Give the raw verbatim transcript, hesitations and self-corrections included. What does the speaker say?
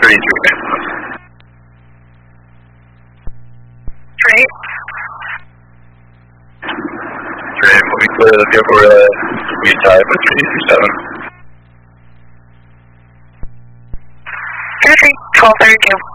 thirty-three. Great. Great. When we clear the vehicle relay, we tie for three three seven. thirty-three, twelve thirty-two.